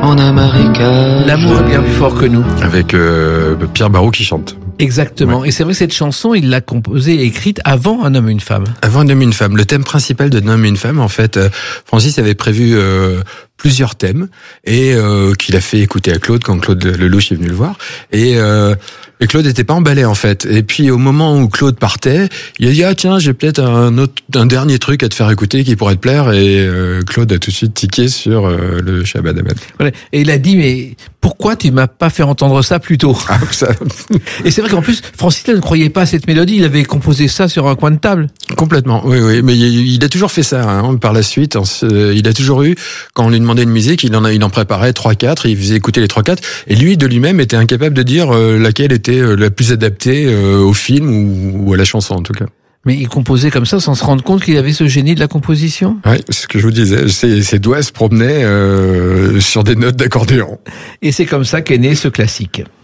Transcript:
en Amérique. L'amour est bien plus fort que nous. Avec Pierre Barrault qui chante. Exactement. Ouais. Et c'est vrai que cette chanson, il l'a composée et écrite avant Un homme et une femme. Avant Un homme et une femme. Le thème principal de Un homme et une femme, en fait, Francis avait prévu plusieurs thèmes et qu'il a fait écouter à Claude quand Claude Lelouch est venu le voir. Et Claude n'était pas emballé en fait. Et puis au moment où Claude partait, il a dit tiens, j'ai peut-être un dernier truc à te faire écouter qui pourrait te plaire. Et Claude a tout de suite tiqué sur le Shabadabad. Voilà. Et il a dit mais pourquoi tu m'as pas fait entendre ça plus tôt? Ah, ça... Et c'est vrai qu'en plus Francis ne croyait pas à cette mélodie. Il avait composé ça sur un coin de table. Complètement. Oui. Mais il a toujours fait ça. Hein, par la suite, il a toujours eu quand on lui demandait une musique, il en préparait 3-4, il faisait écouter les 3-4. Et lui de lui-même était incapable de dire laquelle était la plus adaptée au film ou à la chanson en tout cas. Mais il composait comme ça sans se rendre compte qu'il avait ce génie de la composition. Oui, c'est ce que je vous disais. Ses doigts se promenaient sur des notes d'accordéon. Et c'est comme ça qu'est né ce classique.